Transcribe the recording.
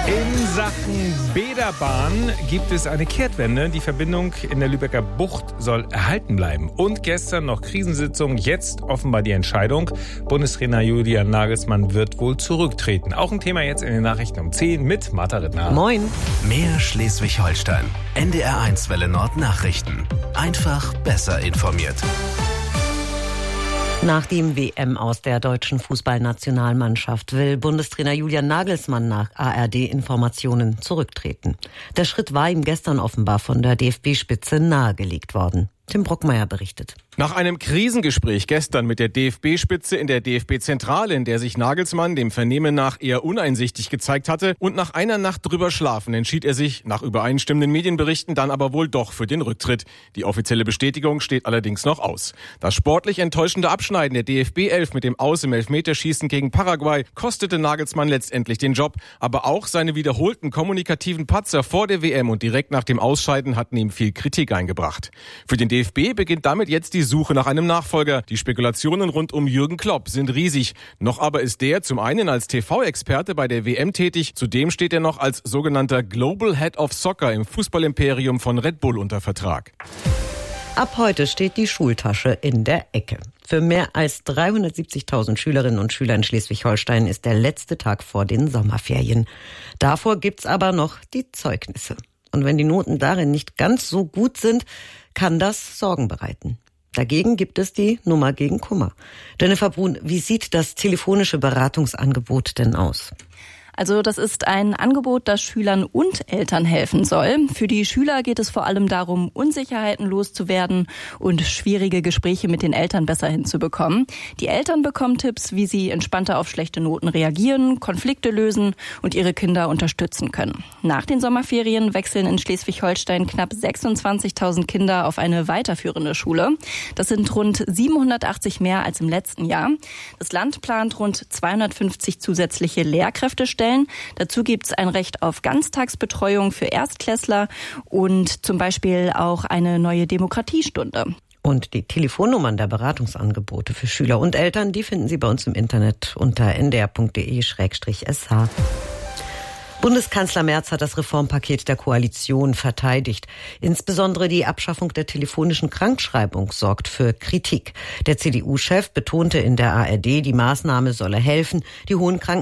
In Sachen Bäderbahn gibt es eine Kehrtwende. Die Verbindung in der Lübecker Bucht soll erhalten bleiben. Und gestern noch Krisensitzung, jetzt offenbar die Entscheidung. Bundestrainer Julian Nagelsmann wird wohl zurücktreten. Auch ein Thema jetzt in den Nachrichten um 10 mit Martha Rittner. Moin. Mehr Schleswig-Holstein. NDR1 Welle Nord Nachrichten. Einfach besser informiert. Nach dem WM aus der deutschen Fußballnationalmannschaft will Bundestrainer Julian Nagelsmann nach ARD-Informationen zurücktreten. Der Schritt war ihm gestern offenbar von der DFB-Spitze nahegelegt worden. Tim Brockmeier berichtet. Nach einem Krisengespräch gestern mit der DFB-Spitze in der DFB-Zentrale, in der sich Nagelsmann dem Vernehmen nach eher uneinsichtig gezeigt hatte, und nach einer Nacht drüber schlafen, entschied er sich, nach übereinstimmenden Medienberichten, dann aber wohl doch für den Rücktritt. Die offizielle Bestätigung steht allerdings noch aus. Das sportlich enttäuschende Abschneiden der DFB-11 mit dem Aus im Elfmeterschießen gegen Paraguay kostete Nagelsmann letztendlich den Job. Aber auch seine wiederholten kommunikativen Patzer vor der WM und direkt nach dem Ausscheiden hatten ihm viel Kritik eingebracht. Für den DFB beginnt damit jetzt die Suche nach einem Nachfolger. Die Spekulationen rund um Jürgen Klopp sind riesig. Noch aber ist der zum einen als TV-Experte bei der WM tätig, zudem steht er noch als sogenannter Global Head of Soccer im Fußballimperium von Red Bull unter Vertrag. Ab heute steht die Schultasche in der Ecke. Für mehr als 370.000 Schülerinnen und Schüler in Schleswig-Holstein ist der letzte Tag vor den Sommerferien. Davor gibt's aber noch die Zeugnisse. Und wenn die Noten darin nicht ganz so gut sind, kann das Sorgen bereiten. Dagegen gibt es die Nummer gegen Kummer. Jennifer Brun, wie sieht das telefonische Beratungsangebot denn aus? Also das ist ein Angebot, das Schülern und Eltern helfen soll. Für die Schüler geht es vor allem darum, Unsicherheiten loszuwerden und schwierige Gespräche mit den Eltern besser hinzubekommen. Die Eltern bekommen Tipps, wie sie entspannter auf schlechte Noten reagieren, Konflikte lösen und ihre Kinder unterstützen können. Nach den Sommerferien wechseln in Schleswig-Holstein knapp 26.000 Kinder auf eine weiterführende Schule. Das sind rund 780 mehr als im letzten Jahr. Das Land plant rund 250 zusätzliche Lehrkräftestellen. Dazu gibt es ein Recht auf Ganztagsbetreuung für Erstklässler und zum Beispiel auch eine neue Demokratiestunde. Und die Telefonnummern der Beratungsangebote für Schüler und Eltern, die finden Sie bei uns im Internet unter ndr.de/sh. Bundeskanzler Merz hat das Reformpaket der Koalition verteidigt. Insbesondere die Abschaffung der telefonischen Krankschreibung sorgt für Kritik. Der CDU-Chef betonte in der ARD, die Maßnahme solle helfen, die hohen